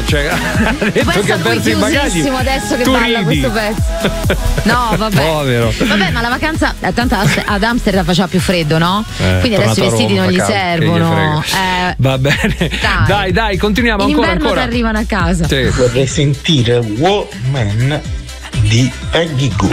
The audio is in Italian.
Cioè, ha detto che ha perso i bagagli. Adesso che tu balla ridi. questo pezzo. No, vabbè. Povero. Vabbè, ma la vacanza tanto ad Amsterdam faceva più freddo, no? Quindi adesso i vestiti non gli servono. Va bene. Dai, continuiamo in ancora. inverno ti arrivano a casa. Vorrei sentire Woman di Peggy Goo.